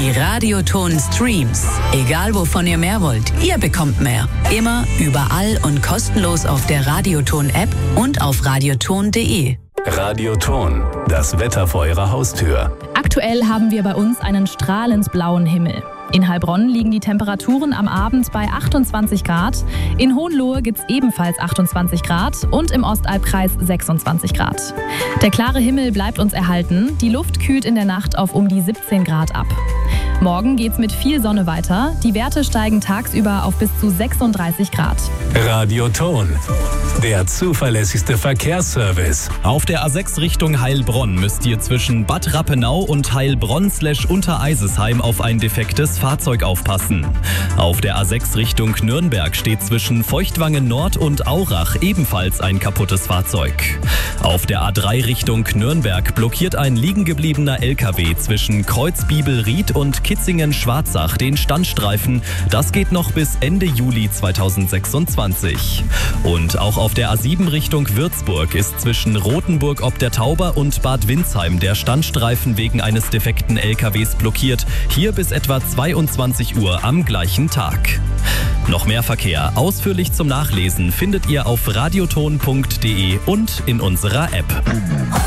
Die Radioton-Streams. Egal wovon ihr mehr wollt, ihr bekommt mehr. Immer, überall und kostenlos auf der Radioton-App und auf radioton.de. Radioton, das Wetter vor Ihrer Haustür. Aktuell haben wir bei uns einen strahlend blauen Himmel. In Heilbronn liegen die Temperaturen am Abend bei 28 Grad. In Hohenlohe gibt es ebenfalls 28 Grad und im Ostalbkreis 26 Grad. Der klare Himmel bleibt uns erhalten. Die Luft kühlt in der Nacht auf um die 17 Grad ab. Morgen geht's mit viel Sonne weiter. Die Werte steigen tagsüber auf bis zu 36 Grad. Radioton, der zuverlässigste Verkehrsservice. Auf der A6 Richtung Heilbronn müsst ihr zwischen Bad Rappenau und Heilbronn/Untereisesheim auf ein defektes Fahrzeug aufpassen. Auf der A6 Richtung Nürnberg steht zwischen Feuchtwangen Nord und Aurach ebenfalls ein kaputtes Fahrzeug. Auf der A3 Richtung Nürnberg blockiert ein liegengebliebener LKW zwischen Kreuzbibelried und Kitzingen-Schwarzach den Standstreifen. Das geht noch bis Ende Juli 2026. Und auch auf der A7 Richtung Würzburg ist zwischen Rothenburg ob der Tauber und Bad Windsheim der Standstreifen wegen eines defekten LKWs blockiert. Hier bis etwa 22 Uhr am gleichen Tag. Noch mehr Verkehr ausführlich zum Nachlesen findet ihr auf radioton.de und in unserer App.